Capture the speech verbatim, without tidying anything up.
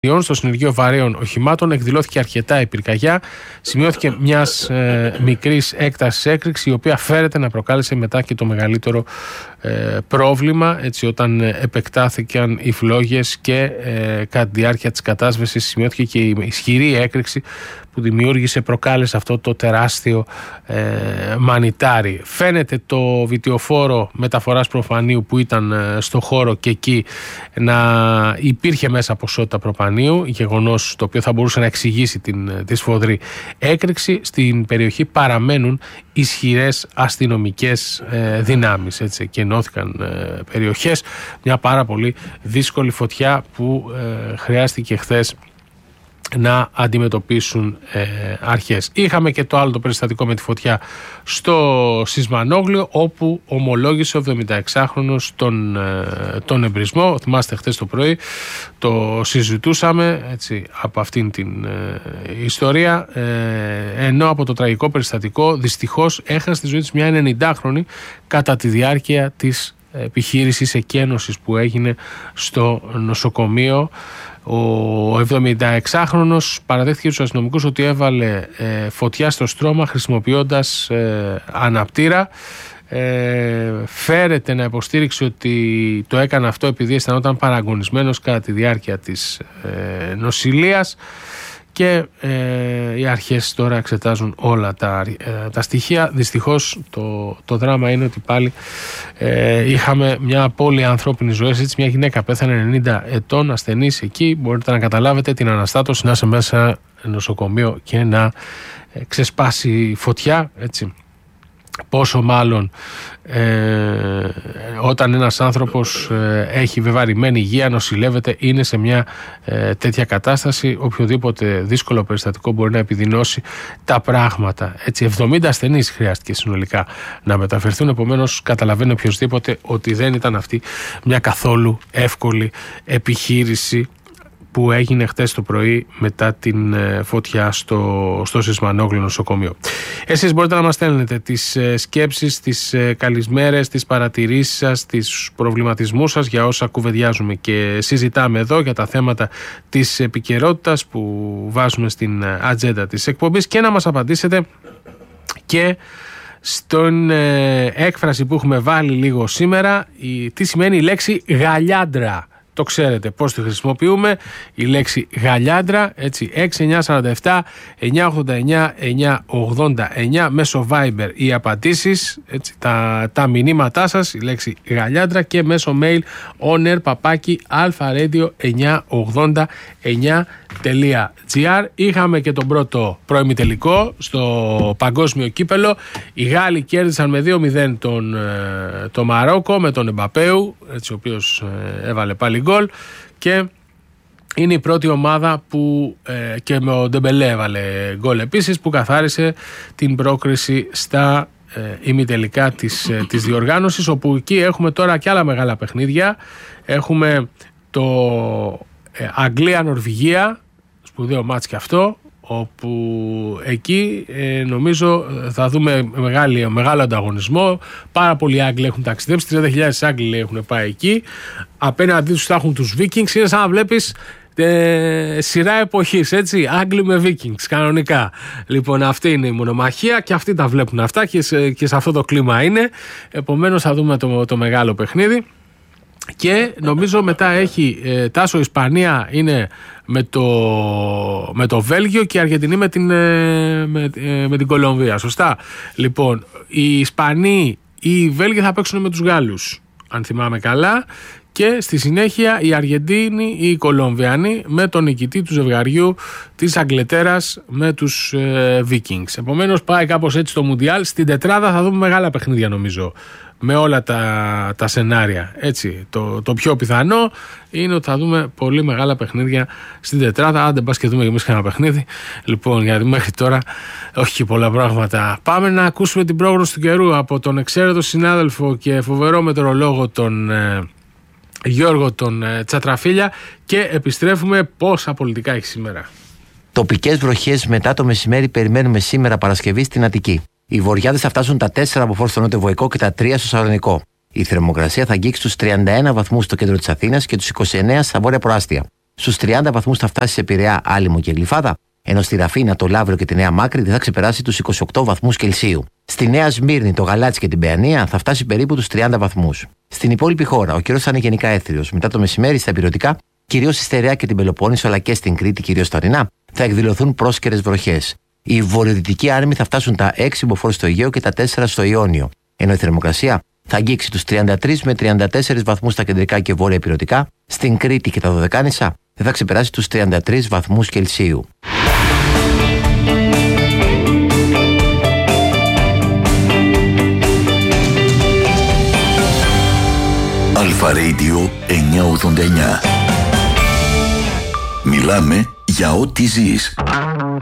Στο συνεργείο βαρέων οχημάτων εκδηλώθηκε αρκετά η πυρκαγιά. Σημειώθηκε μιας ε, μικρής έκτασης έκρηξη, η οποία φέρεται να προκάλεσε μετά και το μεγαλύτερο ε, πρόβλημα, έτσι, όταν επεκτάθηκαν οι φλόγες και ε, κατά τη διάρκεια της κατάσβεσης σημειώθηκε και η ισχυρή έκρηξη που δημιούργησε, προκάλεσε αυτό το τεράστιο ε, μανιτάρι. Φαίνεται το βιτιοφόρο μεταφοράς προφανείου που ήταν ε, στο χώρο και εκεί να υπήρχε μέσα ποσότητα προπανίου, γεγονός το οποίο θα μπορούσε να εξηγήσει την, τη σφοδρή έκρηξη. Στην περιοχή παραμένουν ισχυρές αστυνομικές ε, δυνάμεις, έτσι, και ενώθηκαν ε, περιοχές. Μια πάρα πολύ δύσκολη φωτιά που ε, χρειάστηκε χθες να αντιμετωπίσουν ε, αρχές. Είχαμε και το άλλο το περιστατικό με τη φωτιά στο Σισμανόγλιο, όπου ομολόγησε ο εβδομηνταεξάχρονος τον, ε, τον εμπρισμό. Θυμάστε, χθες το πρωί το συζητούσαμε, έτσι, από αυτήν την ε, ιστορία, ε, ενώ από το τραγικό περιστατικό δυστυχώς έχασε τη ζωή της μια ενενηντάχρονη κατά τη διάρκεια της επιχείρησης εκένωσης που έγινε στο νοσοκομείο. Ο εβδομηνταεξάχρονος παραδέχθηκε στους αστυνομικούς ότι έβαλε ε, φωτιά στο στρώμα χρησιμοποιώντας ε, αναπτήρα. Ε, φέρεται να υποστήριξε ότι το έκανε αυτό επειδή αισθανόταν παραγωνισμένος κατά τη διάρκεια της ε, νοσηλείας. Και ε, οι αρχές τώρα εξετάζουν όλα τα, ε, τα στοιχεία. Δυστυχώς το, το δράμα είναι ότι πάλι ε, είχαμε μια απώλεια ανθρώπινης ζωής, έτσι, μια γυναίκα πέθανε ενενήντα ετών, ασθενής εκεί. Μπορείτε να καταλάβετε την αναστάτωση να είσαι μέσα σε ένα νοσοκομείο και να ε, ξεσπάσει φωτιά, έτσι. Πόσο μάλλον ε, όταν ένας άνθρωπος ε, έχει βεβαρημένη υγεία, νοσηλεύεται, είναι σε μια ε, τέτοια κατάσταση. Οποιοδήποτε δύσκολο περιστατικό μπορεί να επιδεινώσει τα πράγματα. Έτσι, εβδομήντα ασθενείς χρειάστηκε συνολικά να μεταφερθούν. Επομένως, καταλαβαίνει οποιοδήποτε ότι δεν ήταν αυτή μια καθόλου εύκολη επιχείρηση που έγινε χτες το πρωί μετά την φωτιά στο, στο Σισμανόγλιο νοσοκομείο. Εσείς μπορείτε να μας στέλνετε τις σκέψεις, τις καλησμέρες, τις παρατηρήσεις σας, τις προβληματισμούς σας για όσα κουβεντιάζουμε και συζητάμε εδώ, για τα θέματα της επικαιρότητας που βάζουμε στην ατζέντα της εκπομπής, και να μας απαντήσετε και στην ε, έκφραση που έχουμε βάλει λίγο σήμερα, η, τι σημαίνει η λέξη γαλιάντρα. Το ξέρετε πώς τη χρησιμοποιούμε, η λέξη γαλιάντρα, έτσι, έξι εννιά τέσσερα επτά εννιά ογδόντα εννιά εννιά ογδόντα εννιά, μέσω Viber οι απαντήσεις, έτσι, τα, τα μηνύματά σας, η λέξη γαλιάντρα, και μέσω mail onair παπάκι alpha-radio εννιά ογδόντα εννιά τελεία gr. Είχαμε και τον πρώτο προημιτελικό στο παγκόσμιο κύπελο. Οι Γάλλοι κέρδισαν με δύο μηδέν τον, το Μαρόκο με τον Εμπαπέου, έτσι, ο οποίος έβαλε πάλι γκολ, και είναι η πρώτη ομάδα που ε, και με ο Ντεμπελέ έβαλε γκολ επίσης, που καθάρισε την πρόκριση στα ε, ημιτελικά της, ε, της διοργάνωσης, όπου εκεί έχουμε τώρα και άλλα μεγάλα παιχνίδια. Έχουμε το ε, Αγγλία-Νορβηγία, σπουδαίο μάτς και αυτό, όπου εκεί ε, νομίζω θα δούμε μεγάλη, μεγάλο ανταγωνισμό. Πάρα πολλοί Άγγλοι έχουν ταξιδέψει, τριάντα χιλιάδες Άγγλοι έχουν πάει εκεί. Απέναντί τους θα έχουν τους Vikings. Είναι σαν να βλέπεις ε, σειρά εποχής, έτσι, Άγγλοι με Vikings κανονικά. Λοιπόν, αυτή είναι η μονομαχία και αυτοί τα βλέπουν αυτά, και σε, και σε αυτό το κλίμα είναι. Επομένως θα δούμε το, το μεγάλο παιχνίδι. Και νομίζω μετά έχει ε, Τάσο, η Ισπανία είναι με το, με το Βέλγιο και η Αργεντινή με την, ε, με, ε, με την Κολομβία. Σωστά. Λοιπόν, οι Ισπανοί ή οι Βέλγοι θα παίξουν με τους Γάλλους, αν θυμάμαι καλά. Και στη συνέχεια οι Αργεντίνοι ή οι Κολομβιανοί με τον νικητή του ζευγαριού της Αγγλετέρας με τους ε, Vikings. Επομένως πάει κάπως έτσι το Μουντιάλ. Στην τετράδα θα δούμε μεγάλα παιχνίδια, νομίζω, με όλα τα, τα σενάρια. Έτσι, το, το πιο πιθανό είναι ότι θα δούμε πολύ μεγάλα παιχνίδια στην τετράδα. Άντε μπας και δούμε και εμείς κανένα παιχνίδι. Λοιπόν, γιατί μέχρι τώρα όχι και πολλά πράγματα. Πάμε να ακούσουμε την πρόγνωση του καιρού από τον εξαίρετο συνάδελφο και φοβερό μετεωρολόγο τον ε, Γιώργο τον ε, Τσατραφίλια, και επιστρέφουμε πόσα πολιτικά έχει σήμερα. Τοπικές βροχές μετά το μεσημέρι περιμένουμε σήμερα Παρασκευή στην Αττική. Οι βοριάδες θα φτάσουν τα τέσσερα από φόρ στο νότιο και τα τρία στο Σαλονικό. Η θερμοκρασία θα αγγίξει τους τριάντα ένα βαθμούς στο κέντρο της Αθήνας και τους είκοσι εννέα στα βόρεια προάστια. Στους τριάντα βαθμούς θα φτάσει σε Πειραιά, Άλυμο και Γλυφάδα, ενώ στη Ραφίνα, το Λαύριο και τη Νέα Μάκρη δεν θα ξεπεράσει τους είκοσι οκτώ βαθμούς Κελσίου. Στη Νέα Σμύρνη, το Γαλάτσι και την Παιανία θα φτάσει περίπου τους τριάντα βαθμούς. Στην υπόλοιπη χώρα, ο καιρός θα είναι γενικά έθριος. Μετά το μεσημέρι, στα ηπειρωτικά, κυρίως στη Στερεά και την Πελοπόννησο, αλλά και στην Κρήτη, κυρίως στα ορεινά, θα εκδηλωθούν πρόσκαιρες βροχές. Οι βορειοδυτικοί άρμοι θα φτάσουν τα έξι μποφόρ στο Αιγαίο και τα τέσσερα στο Ιόνιο, ενώ η θερμοκρασία θα αγγίξει τους τριάντα τρεις με τριάντα τέσσερις βαθμούς στα κεντρικά και βόρεια ηπειρωτικά, στην Κρήτη και τα Δωδεκάνησα δεν θα ξεπεράσει τους τριάντα τρεις βαθμούς Κελσίου. Αλφα Radio εννιακόσια ογδόντα εννιά. Μιλάμε για ό,τι ζεις.